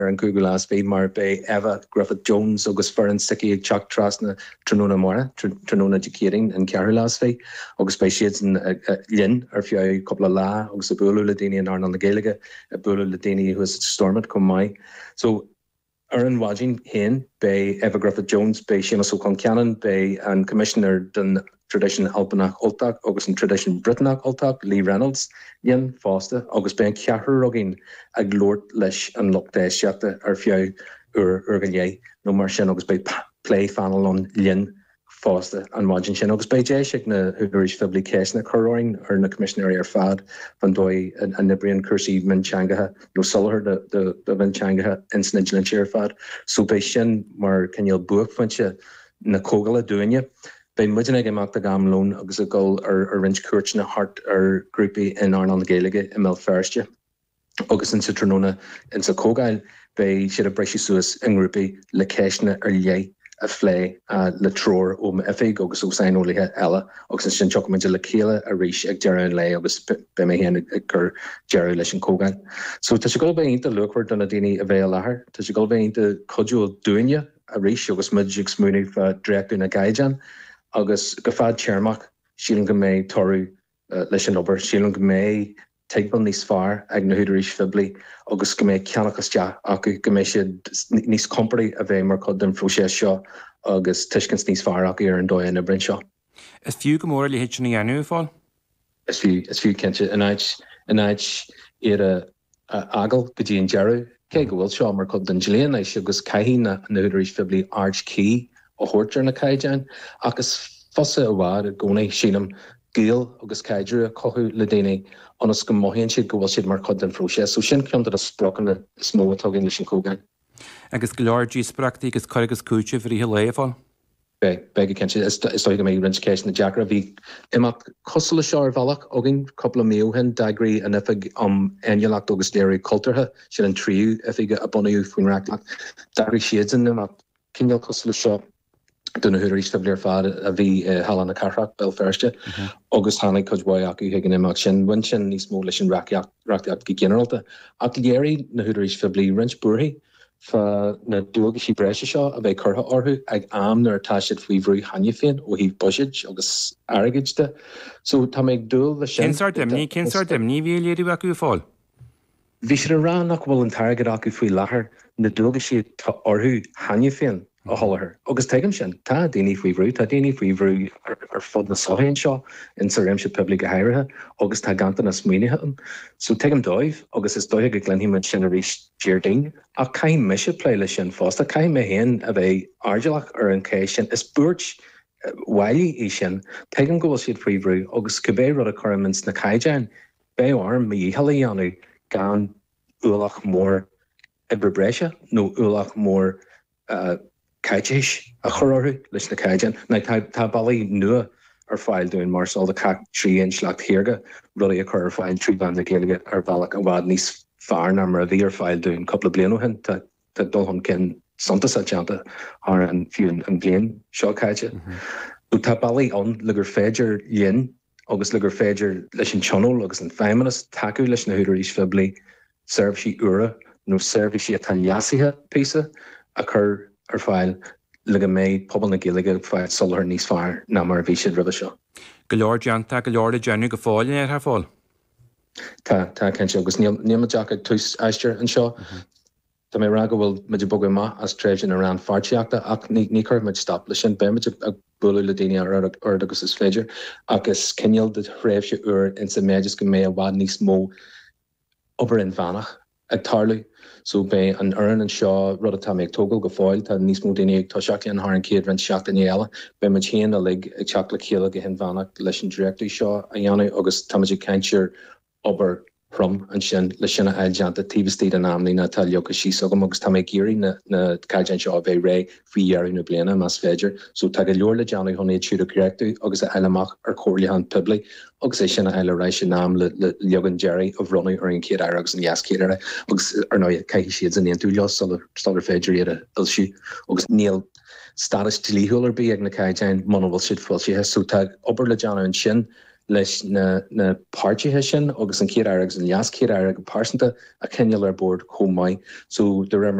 an Google as bhí mar be Eva Griffith Jones agus fearan sici ag teach trasna tróna mara, tróna educating an cearú las bhí, agus bei siad an linn ar fiú couple lá agus a búlú le daine an Arnon na Gaeilge, a búlú le daine who is stormad come mai. So an wajin hen bei Eva Griffith Jones bei Seamus O'Concannon bei an commissioner den tradition Albanach Ultach agus an tradition Britanach Ultach Lee Reynolds yen Foster agus bei an cearú rogin ag Lord leis an lochtéisiachta ar fiú urgané no mar sin agus bei play fanal on yen Foster an wajin sin agus bei Jessic na Hugarish Fibli Kesna Coroin or na commissioner ar fad van dói an Nibrian Cursi Minchangaha no Sulher the Minchangaha incident in chair fad so bei sin mar kenjal book funche na kogala doing you bei mudin ag the gam loan agus a goal or rinch kurchna heart or groupie in Arnon Gaeilge in Mel Firstje agus in Citronona in sa kogail bei shit a breshi suas in groupie le keshna or yay a flé le tror FA agus úsáin ólathe eile agus sin choid le chéile a ríis ag dearán lei agus be mé héana gur dearú leis an cógáil. So tá sé go béonnta luchhar donna daoine a bheith láthair, Tá sé go béonnta codúil dúine a ríis agus muid ag smúnig dreaú na gaiidean agus go fad tearmach sílan go méid torú leis an obair, sílan go méid teagban níos fearr ag na Húdaráis Fibli agus go méid ceannachas teach acu go méid siad níos comparí a bheith mar chud den phróiseas seo agus tuiscint níos fearr acu ar an dóid na brin seo. Is fiú go mór le héit sin na dhéanú fáil? Is fiú cinnte in áid ar a agal go dtí an dearú cé go bhfuil seo mar chud den Gillian agus caihí na Húdaráis Fibli ard cí ó thuirtear na caiideán agus fosa a bhád a gcónaí sínam Gael agus Kaidru a cohu le déine onas go mohéan siad go bhfuil siad mar chud den phróiseas, so sin ceantar a sprochan na smó atágain leis an cógáin. Agus go leor dí sprachtaí agus coiregus cúte bhí le fáil? Bege ken is go mé rinchcéis na Jackra bhí imach cosal le seir bhealach agin coppla méohan dagrí an ifig einolacht agus léirí cultartha sin an tríú ifige a bonú faoin reachach dagrí siad in imach cinneal cosal le seo duna Húdaráis Fibli ar fad a bhí hallan na Carthach Bell Firstje agus hánig codhhaid acu higgin imach sin bhain sin níos mó leis an reachtacht go generalta ach léirí na Húdaráis Fibli rinch buairthaí fa na dúgus sí breise seo a bheith curtha orthu ag am nar tá siad faoi bhrú haine féin ó híh buisiid agus airgidte so tá méid dúil le sin Cinsar demní bhí léirí acu fáil? Bhí siad a rá nach bhfuil an targad acu faoi láthair na dúgus siad tá orthu haine féin a hollahar. Agus tegam sin, tá daoine faoi bhrú, tá daoine faoi bhrú ar fod na sohéin seo in sa réimse public a hairithe, agus tá gantan na smuoinethe an. So tegam dóibh, agus is dóibh go glenhíime sin a rís dearding, a caim mise pléile sin fásta, caim me héin a bheith ardalach ar an cé sin, is búirt wailí í sin, tegam go bhfuil siad faoi bhrú, agus go bé rud a choramins na caideáin, bé arm mi halaí anú gan úlach mór ibre breise, nó úlach mór caiiteis a chororú leis na caidean. Na tá bailí nua ar fáil dúin mar sáil de cac trí inslacht hiirge rudí a chur ar fáil trí band na Gaeilge ar bhealach a bhád níos fearr ná mar a bhí ar fáil dúin coppla blianú hen tá dulhan cin santas a teanta ar an fiún an bblion seo caiite. Tá bailí an le gur féidir linn agus le gur féidir leis an tionól agus an feimimenas taú leis na Húdaráis Fibli serv sí ura nó serv sí a tanheasithe písa a chur ar fáil le go méid pobl na Gaeilge fáil sulthar níos fearr ná mar bhí siad rubha seo. Go leor deanta go leor le deanú go fáilin ar th fáil? Tá cin agus níl deach ag tús aistear an seo. Tá mé ra go bhfuil muidir bogad maith as tréimhsin ar an farteachta ach ní chuir muid stop lei sin be muidir ag buú le daine ar agus is féidir agus cinneal de réimhse uair in sa méidir go mé a bhád níos mó obair in bhanach ag tarlú. So be an an seo rud atá méid tógal go fáil tá níos mó daine ag tá seachtaí an thar an céad rin seachtain eile, be man chéan a lig ag teach le chéile go hen bhanach leis an directly seo a dhéanú agus tá muidir caintear obair prom an sin le sinna eildeanta tíbhtíad an amlí na tá leocha sí agam agus tá méid géirí na caidean seo a bheith ré faoihearú na bliana mas féidir, so tá go leor le deanú chunaí siúd a correctú agus a eileach ar cóirlahan public agus é sinna eile rééis sin nám le leogan Jerry a bhrunú ar an céad agus an jaascéire agus ar ná caiici siad an éonú leos star féidir iad a siú agus níl status tilíhúlar bí ag na caidean man bhfuil siad fáil sithe, so tá obair le deanú an sin leis na pártithe sin agus an céad agus an leas céad go pásanta a ceal ar board chomai, so de